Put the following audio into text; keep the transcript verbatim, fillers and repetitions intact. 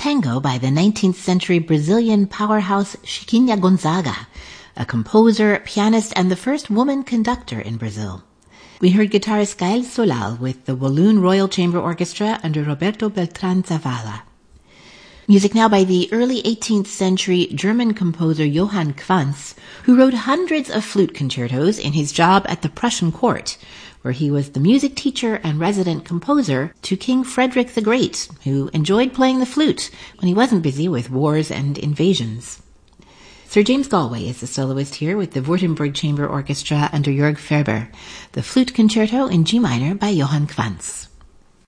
tango by the nineteenth century Brazilian powerhouse Chiquinha Gonzaga, a composer, pianist, and the first woman conductor in Brazil. We heard guitarist Gael Solal with the Walloon Royal Chamber Orchestra under Roberto Beltrán Zavala. Music now by the early eighteenth century German composer Johann Quantz, who wrote hundreds of flute concertos in his job at the Prussian court, where he was the music teacher and resident composer to King Frederick the Great, who enjoyed playing the flute when he wasn't busy with wars and invasions. Sir James Galway is the soloist here with the Württemberg Chamber Orchestra under Jörg Ferber, the flute concerto in G minor by Johann Quantz.